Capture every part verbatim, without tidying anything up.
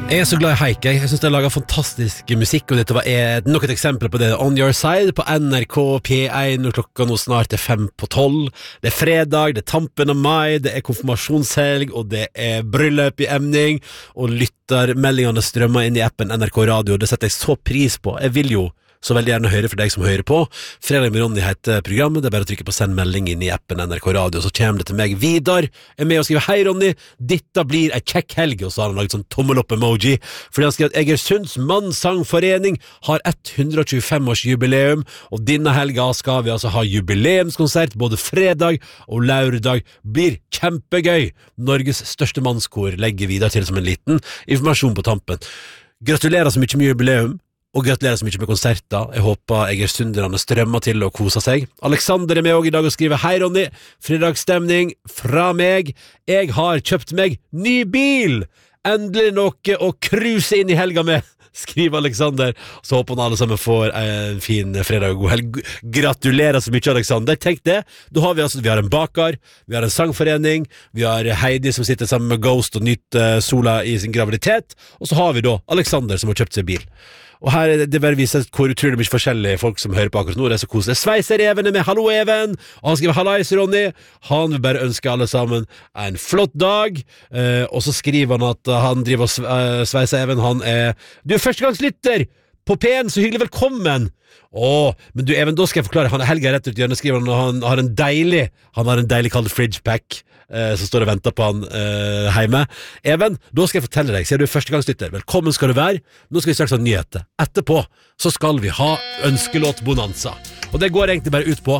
Jeg er så glad i Haik. Jeg synes de lager fantastisk musikk, og dette var et, nok et eksempel på det. On Your Side på N R K P én, og klokka nå snart er fem på tolv. Det er fredag, det er tampen av mai, det er konfirmasjonshelg, og det er bryllup i emning, og lyttermeldingene strømmer inn i appen N R K Radio. Det setter jeg så pris på. Jeg vil jo så veldig gjerne høre for deg som hører på. Fredag med Ronny heter programmet. Det er bare å trykke på send melding inn i appen N R K Radio, så kommer det til meg. Vidar er med og skriver: Hei Ronny, dette blir en kjekk helg. Og så har han laget sånn tommel opp emoji, fordi han skriver at Egersunds Mannsangforening har hundre og tjuefem års jubileum, og denne helga skal vi altså ha jubileumskonsert, både fredag og lørdag. Blir kjempegøy. Norges største mannskor legger Vidar til som en liten informasjon på tampen. Gratulerer så mye med jubileum, og gratulerer så mye med konserter. Jeg håper Egersunderne strømmer til og koser seg. Alexander er med også i dag og skriver: Hei Ronny, fredagsstemning fra meg. Jeg har kjøpt meg ny bil. Endelig noe å cruise inn i helga med, skriver Alexander. Så håper han alle sammen får en fin fredag og god helg. Gratulerer så mye, Alexander. Tenk det. Da har vi altså, vi har en baker, vi har en sangforening, vi har Heidi som sitter sammen med Ghost og nyter sola i sin graviditet, og så har vi da Alexander som har kjøpt seg bil. Og her er det bare viser hvor utrolig mye forskjellige folk som hører på akkurat nå. Det er så koselig. Sveiser Even er med. Hallo Even. Og han skriver: Hallais Ronny. Han vil bare ønske alle sammen en flott dag. eh, Og så skriver han at han driver og uh, sveiser Even. Han er Du er førstegangslytter på P én, så hyggelig, velkommen. Åh, men du Even, da skal jeg forklare. Han er Helga rett ut hjørnet, skriver han. Og han har en deilig Han har en deilig kalt fridge pack eh, som står og venter på han eh, hjemme. Even, da skal jeg fortelle deg, siden du er førstegangslytter, velkommen skal du være. Nå skal vi straks ha nyheter. Etterpå så skal vi ha ønskelåt-bonanza. Og det går egentlig bare ut på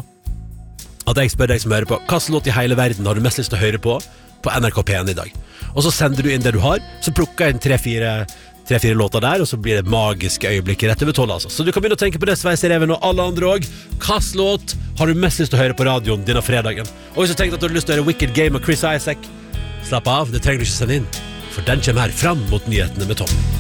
at jeg spør deg som hører på: hva slags låt i hele verden har du mest lyst til å høre på på N R K P én i dag? Og så sender du inn det du har, så plukker jeg inn tre-fire tre-fire låter der, og så blir det magiske øyeblikket rett over tolv, altså. Så du kan begynne å tenke på det, Sveiser Even og alle andre også. Hvilken låt har du mest lyst til å høre på radioen denne fredagen? Og hvis du tenker at du har lyst til å høre Wicked Game av Chris Isaak, slapp av, det trenger du ikke sende inn, for den kommer her fram mot nyhetene med Tom.